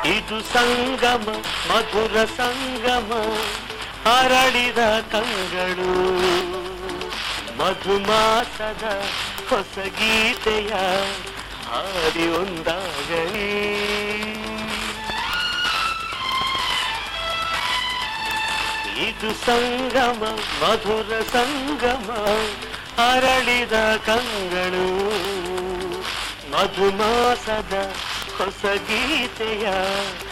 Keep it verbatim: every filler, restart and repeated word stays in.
ಇದು ಸಂಗಮ ಮಧುರ ಸಂಗಮ ಅರಳಿದ ಕಂಗಳು ಮಧುಮಾಸದ ಹೊಸ ಗೀತೆಯ ಹಾಡಿ ಒಂದಾಗಲಿ. ಇದು ಸಂಗಮ ಮಧುರ ಸಂಗಮ ಅರಳಿದ ಕಂಗಳು ಮಧುಮಾಸದ ಹೊಸ ಗೀತೆಯ